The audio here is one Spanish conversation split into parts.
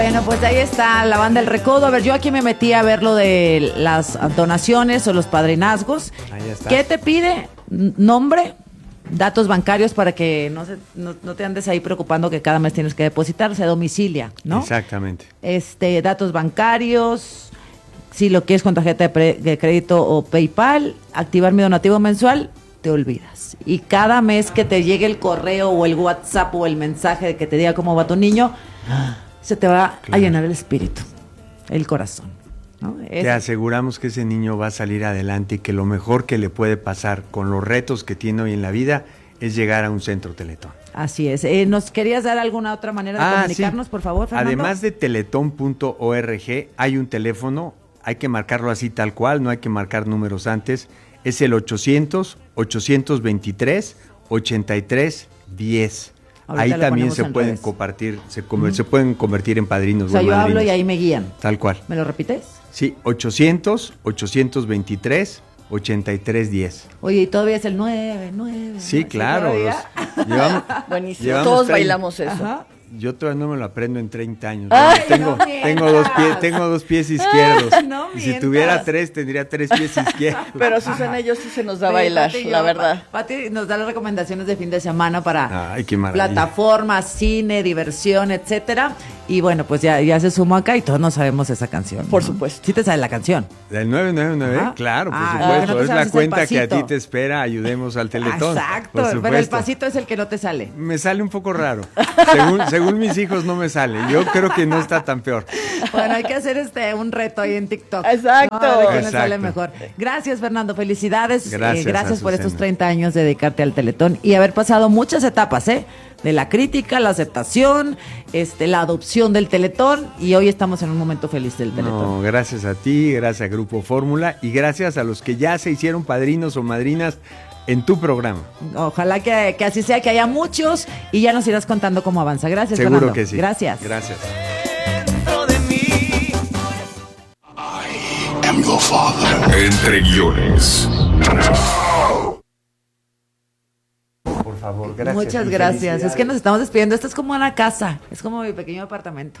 Bueno, pues ahí está la banda El Recodo. A ver, yo aquí me metí a ver lo de las donaciones o los padrinazgos. Ahí está. ¿Qué te pide? Nombre, datos bancarios para que no te andes ahí preocupando que cada mes tienes que depositar, se domicilia, ¿no? Exactamente. Datos bancarios, si lo quieres con tarjeta de crédito o PayPal, activar mi donativo mensual, te olvidas. Y cada mes que te llegue el correo o el WhatsApp o el mensaje de que te diga cómo va tu niño, se te va a llenar el espíritu, el corazón, ¿no? Te aseguramos que ese niño va a salir adelante y que lo mejor que le puede pasar con los retos que tiene hoy en la vida es llegar a un centro Teletón. Así es. ¿Nos querías dar alguna otra manera de comunicarnos, por favor, Fernando? Además de teletón.org, hay un teléfono, hay que marcarlo así tal cual, no hay que marcar números antes, es el 800-823-8310. Ahí también se pueden compartir, se pueden convertir en padrinos. O sea, yo hablo y ahí me guían. Tal cual. ¿Me lo repites? Sí, 800-823-8310. Oye, y todavía es el 9. Sí, claro. Buenísimo, todos bailamos eso. Ajá. Yo todavía no me lo aprendo en 30 años. Ay, tengo dos pies izquierdos. No y si mientas. tuviera 3, tendría 3 pies izquierdos. Pero Susana y yo sí se nos da bailar, la verdad. Pati nos da las recomendaciones de fin de semana para Ay, qué maravilla. plataformas, cine, diversión, etcétera. Y bueno, pues ya se sumó acá y todos no sabemos esa canción. Por ¿no? supuesto. Sí te sabes la canción. ¿Del 999? Ajá. Claro, por Ah, supuesto. no te Es sabes la el cuenta que a pasito. ti te espera. Ayudemos al Teletón. Exacto, Por pero el supuesto. pasito es el que no te sale. Me sale un poco raro. Según mis hijos no me sale. Yo creo que no está tan peor. Bueno, hay que hacer un reto ahí en TikTok. Exacto. No, a ver quién le Exacto. sale mejor. Gracias, Fernando. Felicidades. Gracias, Por estos Azucena. 30 años de dedicarte al Teletón y haber pasado muchas etapas, de la crítica, la aceptación, la adopción del Teletón, y hoy estamos en un momento feliz del Teletón. No, gracias a ti, gracias a Grupo Fórmula y gracias a los que ya se hicieron padrinos o madrinas en tu programa. Ojalá que así sea, que haya muchos y ya nos irás contando cómo avanza. Gracias, Seguro Fernando. que sí. Gracias. Gracias. am your father. Entre guiones. Por favor, gracias. Muchas y gracias. felicidades. Es que nos estamos despidiendo. Esto es como una casa. Es como mi pequeño apartamento.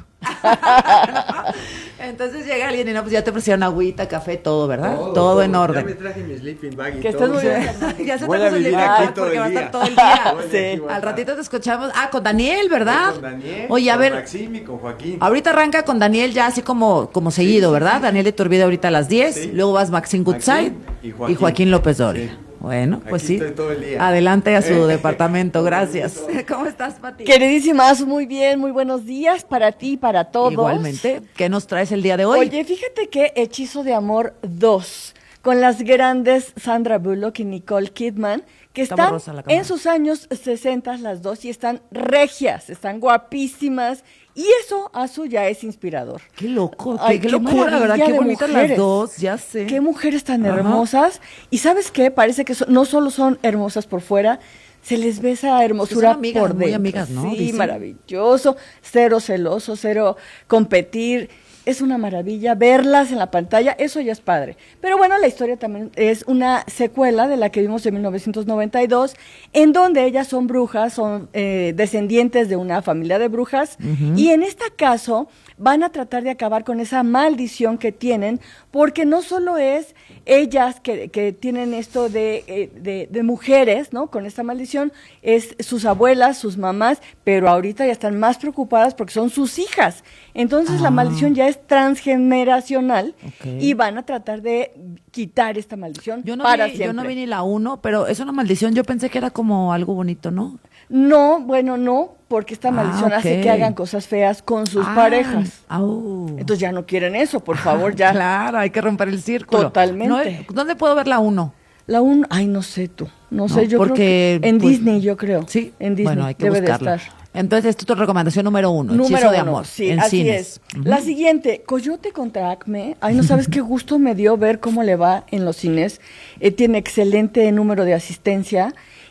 Entonces llega alguien y pues ya te ofrecieron agüita, café, todo, ¿verdad? Todo en orden. Ya me traje mi sleeping bag y Que todo. estés muy bien. Ya se Voy te a puso el vivir día aquí todo porque el va a día. estar todo el día. Sí. Al ratito te escuchamos. Con Daniel, ¿verdad? Con Daniel, Oye, a con ver. Maxim y con Joaquín. Ahorita arranca con Daniel ya así como seguido, ¿verdad? Daniel Iturbide ahorita a las 10, Sí. luego vas Maxine Goodside y y Joaquín López Doria. Sí. Bueno, pues Aquí sí. estoy todo el día. Adelante a su departamento, gracias. ¿Cómo estás, Pati? Queridísimas, muy bien, muy buenos días para ti y para todos. Igualmente, ¿qué nos traes el día de hoy? Oye, fíjate que Hechizo de Amor 2, con las grandes Sandra Bullock y Nicole Kidman, que Está están borrosa la cámara. en sus años 60 las dos y están regias, están guapísimas, y eso a su ya es inspirador. Qué loco, Ay, qué qué locura, ¿verdad? maravilla Qué de bonitas mujeres. las dos, ya sé. Qué mujeres tan Ajá. hermosas. Y ¿sabes qué? Parece que no solo son hermosas por fuera, se les ve esa hermosura son amigas, por muy dentro. amigas, ¿no? Sí, Dicen. maravilloso, cero celoso, cero competir. Es una maravilla verlas en la pantalla, eso ya es padre. Pero bueno, la historia también es una secuela de la que vimos en 1992, en donde ellas son brujas, son descendientes de una familia de brujas, y en este caso van a tratar de acabar con esa maldición que tienen, porque no solo es ellas que tienen esto de mujeres, ¿no? Con esta maldición, es sus abuelas, sus mamás, pero ahorita ya están más preocupadas porque son sus hijas. Entonces la maldición ya es transgeneracional, Ok. y van a tratar de quitar esta maldición Yo no para vi, siempre. yo no vi ni la 1, pero es una maldición. Yo pensé que era como algo bonito, ¿no? No, bueno, no, porque esta maldición hace ok. que hagan cosas feas con sus parejas. Entonces ya no quieren eso, por favor, ya. Claro, hay que romper el círculo. Totalmente. No, ¿dónde puedo ver la 1? La 1, ay, no sé tú, no sé, No, yo porque, creo que en pues, Disney, yo creo. Sí, en Disney bueno, hay que debe buscarla. de estar. Entonces, esta es tu recomendación número 1, Número Hechizo de uno, Amor, sí, en así cines. es. La siguiente, Coyote contra Acme. Ay, no sabes qué gusto me dio ver cómo le va en los cines. Tiene excelente número de asistencia.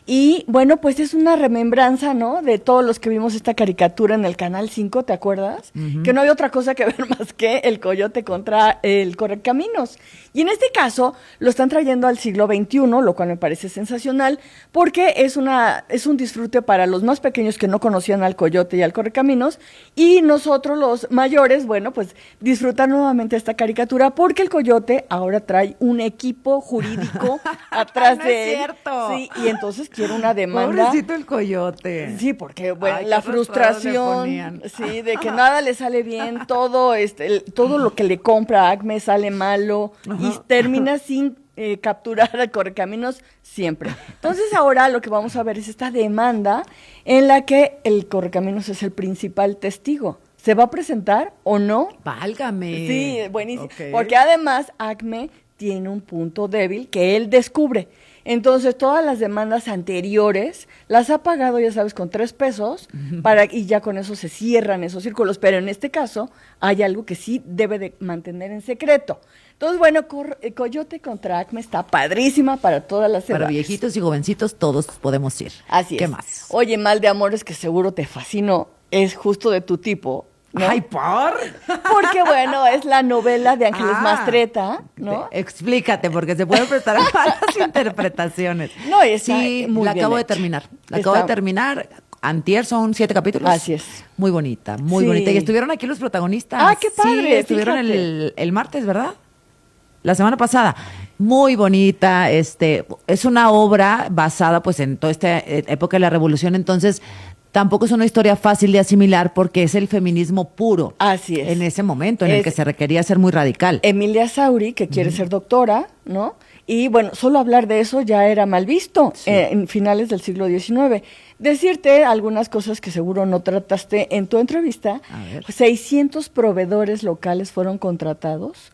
Y bueno, pues es una remembranza, ¿no? De todos los que vimos esta caricatura en el Canal 5, ¿te acuerdas? Que no había otra cosa que ver más que el coyote contra el correcaminos. Y en este caso lo están trayendo al siglo XXI, lo cual me parece sensacional, porque es un disfrute para los más pequeños que no conocían al coyote y al correcaminos, y nosotros los mayores, bueno, pues disfrutar nuevamente esta caricatura, porque el coyote ahora trae un equipo jurídico atrás No de es él. cierto. Sí, y entonces quiere una demanda. Pobrecito el coyote. Sí, porque bueno, Ay, la qué arrastrados le frustración, ponían. sí, de que nada le sale bien, todo todo lo que le compra a Acme sale malo y termina sin capturar al correcaminos siempre. Entonces ahora lo que vamos a ver es esta demanda en la que el correcaminos es el principal testigo. ¿Se va a presentar o no? Válgame. Sí, buenísimo. Ok. Porque además Acme tiene un punto débil que él descubre. Entonces, todas las demandas anteriores las ha pagado, ya sabes, con 3 pesos, y ya con eso se cierran esos círculos. Pero en este caso, hay algo que sí debe de mantener en secreto. Entonces, bueno, Coyote contra Acme está padrísima para todas las Para edades. viejitos y jovencitos todos podemos ir. Así ¿Qué es. más? Oye, Mal de Amores, que seguro te fascinó, es justo de tu tipo, ¿no? Ay, ¿por? Porque, bueno, es la novela de Ángeles Ah. Mastreta, ¿no? Explícate, porque se pueden prestar a malas interpretaciones. No, está sí, muy la bien acabo de hecha. terminar. La Está- acabo de terminar. Antier son 7 capítulos. Así es. Muy bonita, muy Sí. bonita. Y estuvieron aquí los protagonistas. Ah, qué padre, Sí, estuvieron fíjate. el martes, ¿verdad? La semana pasada. Muy bonita, es una obra basada pues en toda esta época de la revolución, entonces tampoco es una historia fácil de asimilar porque es el feminismo puro. Así es. En ese momento en el Es- que se requería ser muy radical. Emilia Sauri, que quiere ser doctora, ¿no? Y bueno, solo hablar de eso ya era mal visto Sí. en finales del siglo XIX. Decirte algunas cosas que seguro no trataste en tu entrevista. A ver. 600 proveedores locales fueron contratados,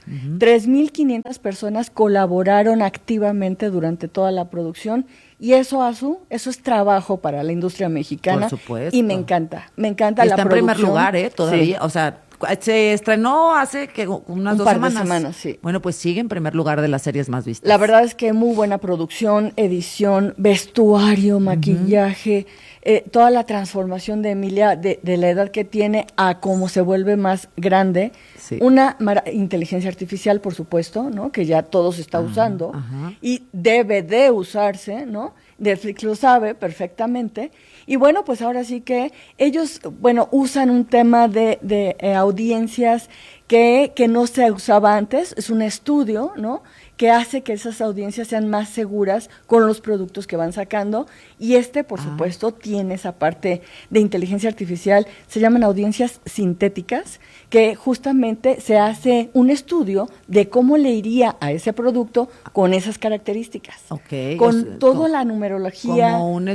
3.500 personas colaboraron activamente durante toda la producción, y eso es trabajo para la industria mexicana. Por supuesto. Y me encanta Y la está en primer producción. lugar, todavía. Sí. O sea, se estrenó hace que unas Un 2 par de semanas. semanas, sí. Bueno, pues sigue en primer lugar de las series más vistas. La verdad es que muy buena producción, edición, vestuario, maquillaje, toda la transformación de Emilia de la edad que tiene a cómo se vuelve más grande. Sí. Una inteligencia artificial, por supuesto, ¿no? Que ya todo se está usando ajá. y debe de usarse, ¿no? Netflix lo sabe perfectamente. Y bueno, pues ahora sí que ellos, bueno, usan un tema de audiencias que no se usaba antes. Es un estudio, ¿no? Que hace que esas audiencias sean más seguras con los productos que van sacando. Y por supuesto, tiene esa parte de inteligencia artificial. Se llaman audiencias sintéticas, que justamente se hace un estudio de cómo le iría a ese producto con esas características. Ok. Con o sea, toda la numerología. Como un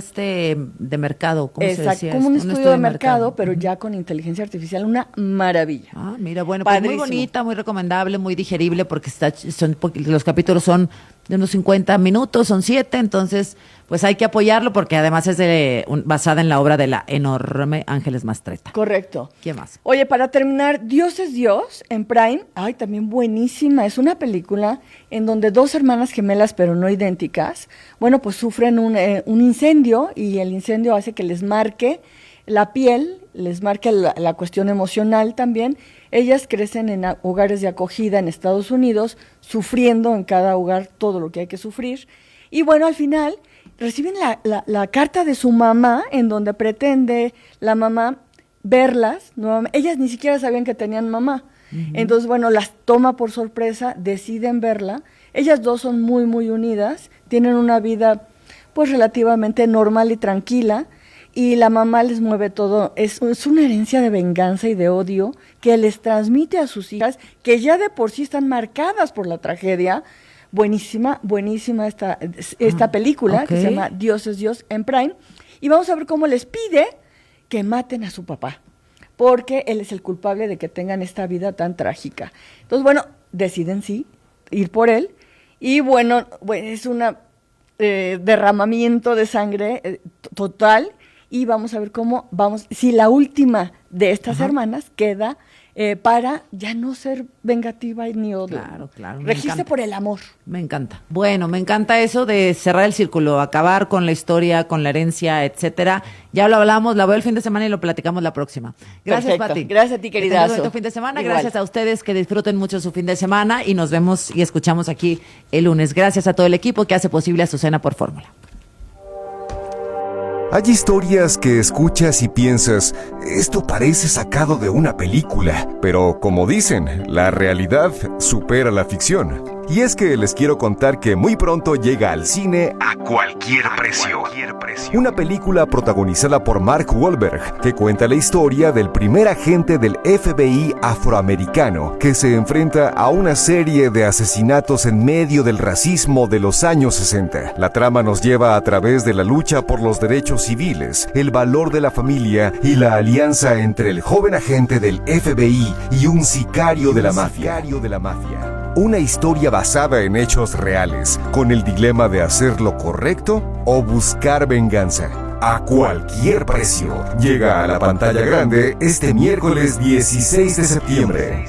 de mercado, ¿cómo se Exacto, decía? como un estudio de mercado, pero Ujú. ya con inteligencia artificial, una maravilla. Ah, mira, bueno, pues muy Padrísimo. bonita, muy recomendable, muy digerible, porque los capítulos son de unos 50 minutos, son 7, entonces pues hay que apoyarlo porque además es basada en la obra de la enorme Ángeles Mastreta. Correcto. ¿Qué más? Oye, para terminar, Dios es Dios en Prime. Ay, también buenísima. Es una película en donde 2 hermanas gemelas, pero no idénticas, bueno, pues sufren un incendio, y el incendio hace que les marque la piel, les marque la cuestión emocional también. Ellas crecen en hogares de acogida en Estados Unidos, sufriendo en cada hogar todo lo que hay que sufrir. Y bueno, al final reciben la carta de su mamá, en donde pretende la mamá verlas nuevamente. Ellas ni siquiera sabían que tenían mamá. Entonces, bueno, las toma por sorpresa, deciden verla. Ellas 2 son muy, muy unidas, tienen una vida pues relativamente normal y tranquila, y la mamá les mueve todo. Es una herencia de venganza y de odio que les transmite a sus hijas, que ya de por sí están marcadas por la tragedia. Buenísima, buenísima esta película, que se llama Dios es Dios en Prime. Y vamos a ver cómo les pide que maten a su papá, porque él es el culpable de que tengan esta vida tan trágica. Entonces, bueno, deciden sí ir por él, y bueno es un derramamiento de sangre total, y vamos a ver si la última de estas hermanas queda para ya no ser vengativa ni odio. Claro. Registe por el amor. Me encanta. Bueno, me encanta eso de cerrar el círculo, acabar con la historia, con la herencia, etcétera. Ya lo hablamos, la veo el fin de semana y lo platicamos la próxima. Gracias, Perfecto. Pati. Gracias a ti, queridazo. Que tengas bonito fin de semana. Igual. Gracias a ustedes, que disfruten mucho su fin de semana y nos vemos y escuchamos aquí el lunes. Gracias a todo el equipo que hace posible Azucena por Fórmula. Hay historias que escuchas y piensas, esto parece sacado de una película, pero como dicen, la realidad supera la ficción. Y es que les quiero contar que muy pronto llega al cine A Cualquier Precio. Una película protagonizada por Mark Wahlberg, que cuenta la historia del primer agente del FBI afroamericano que se enfrenta a una serie de asesinatos en medio del racismo de los años 60. La trama nos lleva a través de la lucha por los derechos civiles, el valor de la familia y la alianza entre el joven agente del FBI y un sicario de la mafia. Una historia basada en hechos reales, con el dilema de hacer lo correcto o buscar venganza. A Cualquier Precio. Llega a la pantalla grande este miércoles 16 de septiembre.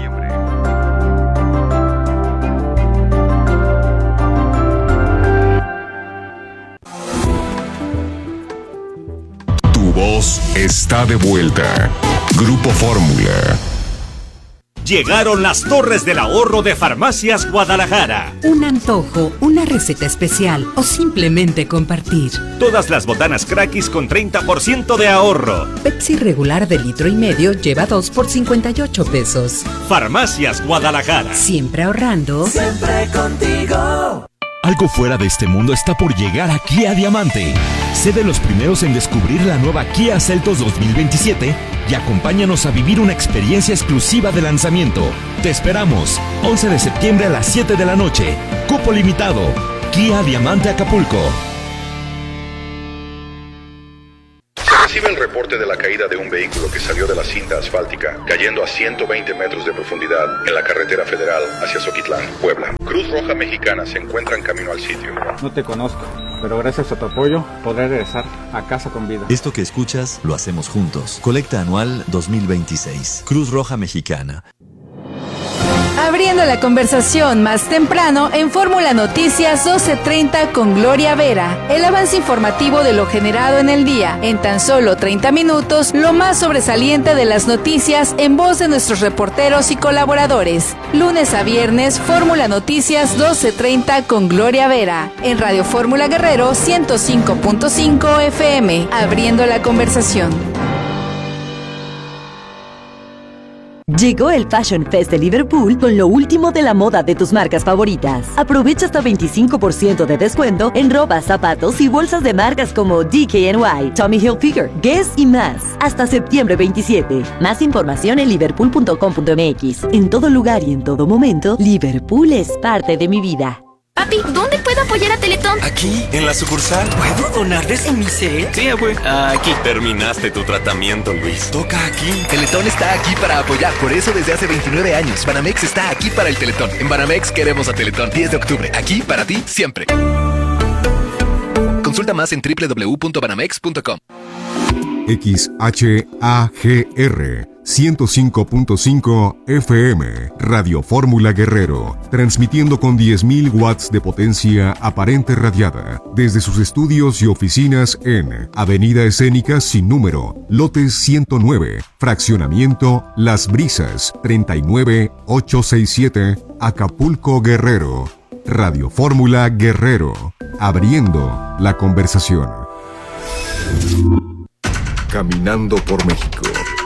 Tu voz está de vuelta. Grupo Fórmula. Llegaron las Torres del Ahorro de Farmacias Guadalajara. Un antojo, una receta especial o simplemente compartir. Todas las botanas Crackis con 30% de ahorro. Pepsi regular de 1,5 litros lleva 2 por 58 pesos. Farmacias Guadalajara. Siempre ahorrando. Siempre contigo. Algo fuera de este mundo está por llegar a Kia Diamante. Sé de los primeros en descubrir la nueva Kia Seltos 2027 y acompáñanos a vivir una experiencia exclusiva de lanzamiento. Te esperamos, 11 de septiembre a las 7 de la noche. Cupo limitado. Kia Diamante Acapulco. Recibe el reporte de la caída de un vehículo que salió de la cinta asfáltica, cayendo a 120 metros de profundidad en la carretera federal hacia Zoquitlán, Puebla. Cruz Roja Mexicana se encuentra en camino al sitio. No te conozco, pero gracias a tu apoyo podré regresar a casa con vida. Esto que escuchas lo hacemos juntos. Colecta anual 2026. Cruz Roja Mexicana. Abriendo la conversación más temprano en Fórmula Noticias 12:30 con Gloria Vera. El avance informativo de lo generado en el día. En tan solo 30 minutos, lo más sobresaliente de las noticias en voz de nuestros reporteros y colaboradores. Lunes a viernes, Fórmula Noticias 12:30 con Gloria Vera. En Radio Fórmula Guerrero 105.5 FM. Abriendo la conversación. Llegó el Fashion Fest de Liverpool con lo último de la moda de tus marcas favoritas. Aprovecha hasta 25% de descuento en ropa, zapatos y bolsas de marcas como DKNY, Tommy Hilfiger, Guess y más. Hasta septiembre 27. Más información en liverpool.com.mx. En todo lugar y en todo momento, Liverpool es parte de mi vida. Papi, ¿dónde puedo apoyar a Teletón? Aquí, en la sucursal. ¿Puedo donarles en mi CE? Sí, abue. Aquí. Terminaste tu tratamiento, Luis. Toca aquí. Teletón está aquí para apoyar. Por eso desde hace 29 años, Banamex está aquí para el Teletón. En Banamex queremos a Teletón. 10 de octubre. Aquí para ti, siempre. Consulta más en www.banamex.com. XHAGR 105.5 FM, Radio Fórmula Guerrero, transmitiendo con 10.000 watts de potencia aparente radiada, desde sus estudios y oficinas en Avenida Escénica sin número, lotes 109, fraccionamiento Las Brisas, 39867, Acapulco, Guerrero. Radio Fórmula Guerrero, abriendo la conversación. Caminando por México.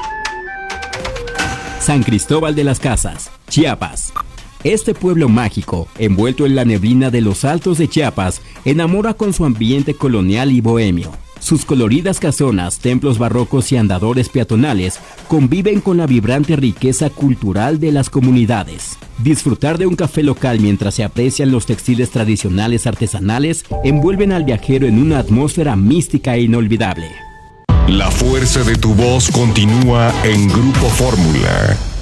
San Cristóbal de las Casas, Chiapas. Este pueblo mágico, envuelto en la neblina de los altos de Chiapas, enamora con su ambiente colonial y bohemio. Sus coloridas casonas, templos barrocos y andadores peatonales conviven con la vibrante riqueza cultural de las comunidades. Disfrutar de un café local mientras se aprecian los textiles tradicionales artesanales envuelven al viajero en una atmósfera mística e inolvidable. La fuerza de tu voz continúa en Grupo Fórmula.